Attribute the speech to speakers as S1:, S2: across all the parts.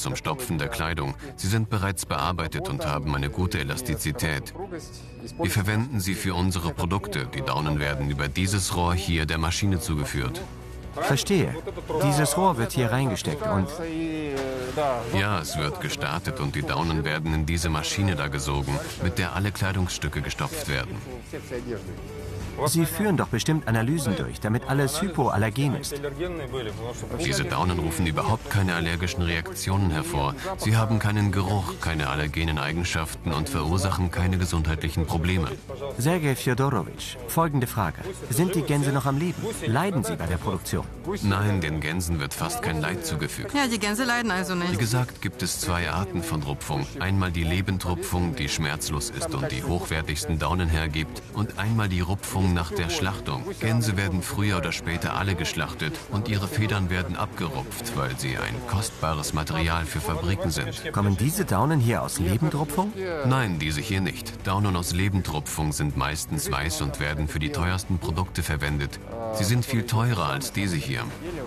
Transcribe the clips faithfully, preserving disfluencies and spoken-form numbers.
S1: zum Stopfen der Kleidung. Sie sind bereits bearbeitet und haben eine gute Elastizität. Wir verwenden sie für unsere Produkte. Die Daunen werden über dieses Rohr hier der Maschine zugeführt.
S2: Verstehe. Dieses Rohr wird hier reingesteckt und...
S1: Ja, es wird gestartet und die Daunen werden in diese Maschine da gesogen, mit der alle Kleidungsstücke gestopft werden.
S2: Sie führen doch bestimmt Analysen durch, damit alles hypoallergen ist.
S1: Diese Daunen rufen überhaupt keine allergischen Reaktionen hervor. Sie haben keinen Geruch, keine allergenen Eigenschaften und verursachen keine gesundheitlichen Probleme.
S2: Sergej Fjodorowitsch, folgende Frage. Sind die Gänse noch am Leben? Leiden sie bei der Produktion?
S1: Nein, den Gänsen wird fast kein Leid zugefügt.
S3: Ja, die Gänse leiden also nicht.
S1: Wie gesagt, gibt es zwei Arten von Rupfung. Einmal die Lebendrupfung, die schmerzlos ist und die hochwertigsten Daunen hergibt, und einmal die Rupfung nach der Schlachtung. Gänse werden früher oder später alle geschlachtet und ihre Federn werden abgerupft, weil sie ein kostbares Material für Fabriken sind.
S2: Kommen diese Daunen hier aus Lebendrupfung?
S1: Nein, diese hier nicht. Daunen aus Lebendrupfung sind meistens weiß und werden für die teuersten Produkte verwendet. Sie sind viel teurer als diese hier.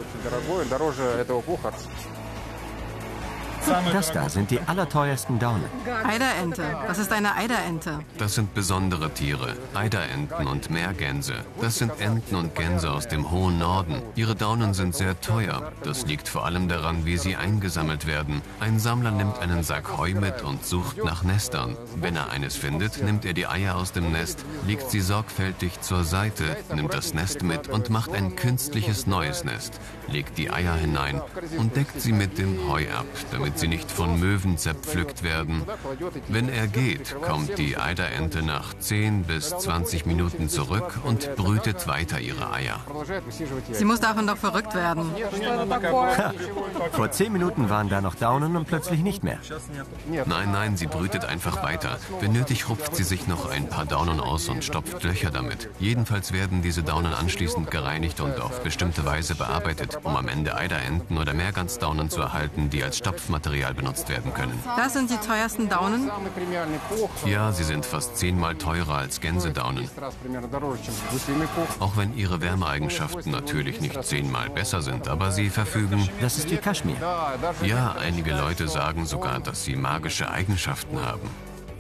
S2: Das da sind die allerteuersten Daunen.
S3: Eiderente. Was ist eine Eiderente?
S1: Das sind besondere Tiere. Eiderenten und Meergänse. Das sind Enten und Gänse aus dem hohen Norden. Ihre Daunen sind sehr teuer. Das liegt vor allem daran, wie sie eingesammelt werden. Ein Sammler nimmt einen Sack Heu mit und sucht nach Nestern. Wenn er eines findet, nimmt er die Eier aus dem Nest, legt sie sorgfältig zur Seite, nimmt das Nest mit und macht ein künstliches neues Nest, legt die Eier hinein und deckt sie mit dem Heu ab, damit sie nicht von Möwen zerpflückt werden. Wenn er geht, kommt die Eiderente nach zehn bis zwanzig Minuten zurück und brütet weiter ihre Eier.
S3: Sie muss davon doch verrückt werden.
S2: Ha, vor zehn Minuten waren da noch Daunen und plötzlich nicht mehr.
S1: Nein, nein, sie brütet einfach weiter. Wenn nötig, rupft sie sich noch ein paar Daunen aus und stopft Löcher damit. Jedenfalls werden diese Daunen anschließend gereinigt und auf bestimmte Weise bearbeitet, um am Ende Eiderenten oder Meergansdaunen zu erhalten, die als Stopfmaterial benutzt werden können.
S3: Das sind die teuersten Daunen?
S1: Ja, sie sind fast zehnmal teurer als Gänsedaunen. Auch wenn ihre Wärmeeigenschaften natürlich nicht zehnmal besser sind, aber sie verfügen...
S2: Das ist wie Kaschmir.
S1: Ja, einige Leute sagen sogar, dass sie magische Eigenschaften haben.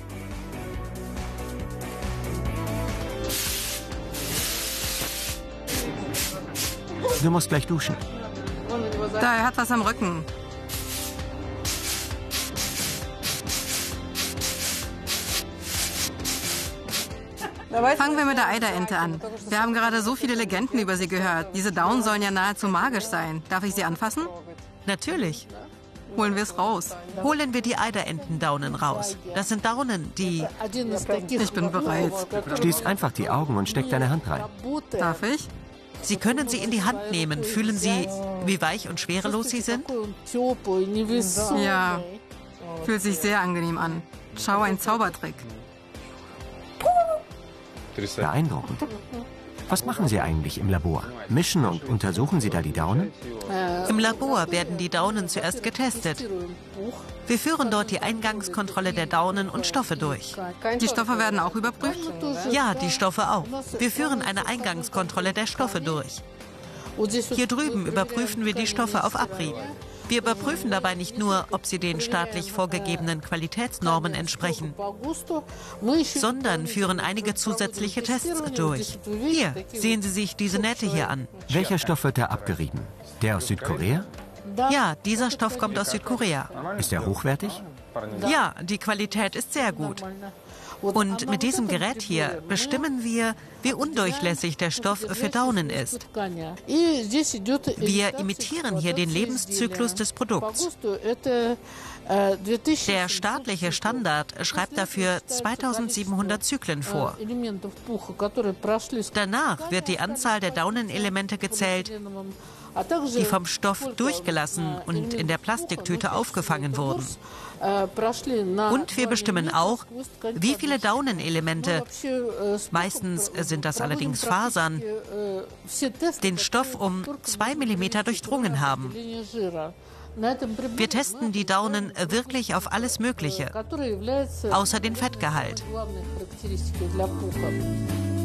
S2: Du musst gleich duschen.
S3: Da, er hat was am Rücken. Fangen wir mit der Eiderente an. Wir haben gerade so viele Legenden über sie gehört. Diese Daunen sollen ja nahezu magisch sein. Darf ich sie anfassen?
S4: Natürlich.
S3: Holen wir es raus.
S4: Holen wir die Eiderentendaunen raus. Das sind Daunen, die...
S3: Ich bin bereit.
S2: Schließ einfach die Augen und steck deine Hand rein.
S3: Darf ich?
S4: Sie können sie in die Hand nehmen. Fühlen Sie, wie weich und schwerelos sie sind?
S3: Ja. Fühlt sich sehr angenehm an. Schau, ein Zaubertrick.
S2: Beeindruckend. Was machen Sie eigentlich im Labor? Mischen und untersuchen Sie da die Daunen?
S4: Im Labor werden die Daunen zuerst getestet. Wir führen dort die Eingangskontrolle der Daunen und Stoffe durch.
S3: Die Stoffe werden auch überprüft?
S4: Ja, die Stoffe auch. Wir führen eine Eingangskontrolle der Stoffe durch. Hier drüben überprüfen wir die Stoffe auf Abrieb. Wir überprüfen dabei nicht nur, ob sie den staatlich vorgegebenen Qualitätsnormen entsprechen, sondern führen einige zusätzliche Tests durch. Hier, sehen Sie sich diese Nähte hier an.
S2: Welcher Stoff wird da abgerieben? Der aus Südkorea?
S4: Ja, dieser Stoff kommt aus Südkorea.
S2: Ist er hochwertig?
S4: Ja, die Qualität ist sehr gut. Und mit diesem Gerät hier bestimmen wir, wie undurchlässig der Stoff für Daunen ist. Wir imitieren hier den Lebenszyklus des Produkts. Der staatliche Standard schreibt dafür zweitausendsiebenhundert Zyklen vor. Danach wird die Anzahl der Daunenelemente gezählt, die vom Stoff durchgelassen und in der Plastiktüte aufgefangen wurden. Und wir bestimmen auch, wie viele Daunenelemente, meistens sind das allerdings Fasern, den Stoff um zwei Millimeter durchdrungen haben. Wir testen die Daunen wirklich auf alles Mögliche, außer den Fettgehalt.